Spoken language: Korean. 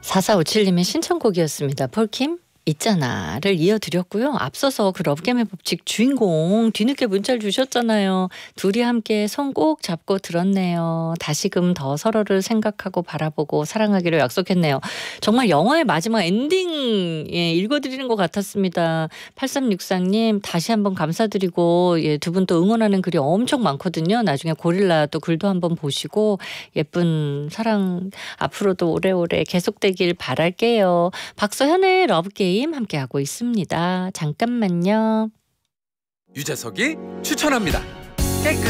4457님의 신청곡이었습니다. 폴킴 있잖아를 이어드렸고요. 앞서서 그 러브게임의 법칙 주인공 뒤늦게 문자를 주셨잖아요. 둘이 함께 손 꼭 잡고 들었네요. 다시금 더 서로를 생각하고 바라보고 사랑하기로 약속했네요. 정말 영화의 마지막 엔딩 읽어드리는 것 같았습니다. 8364님 다시 한번 감사드리고 두 분 또 응원하는 글이 엄청 많거든요. 나중에 고릴라 또 글도 한번 보시고 예쁜 사랑 앞으로도 오래오래 계속되길 바랄게요. 박서현의 러브게임 함께하고 있습니다. 잠깐만요. 유재석이 추천합니다. 깨끗